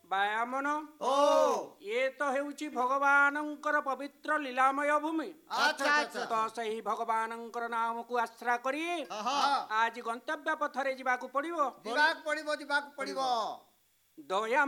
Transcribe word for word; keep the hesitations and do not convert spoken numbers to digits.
ବାୟାମନ ଓ ଏ ତ ହେଉଛି ଭଗବାନଙ୍କର ପବିତ୍ର ଲୀଳାମୟ ଭୂମି। ଆଚ୍ଛା ଆଚ୍ଛା ତ ସେହି ଭଗବାନଙ୍କର ନାମକୁ ଆଶ୍ରା କରି ଆଜି ଗନ୍ତବ୍ୟ ପଥରେ ଯିବାକୁ ପଡ଼ିବ। ଯିବାକୁ ପଡିବ ଯିବାକୁ ପଡିବ ଦୟା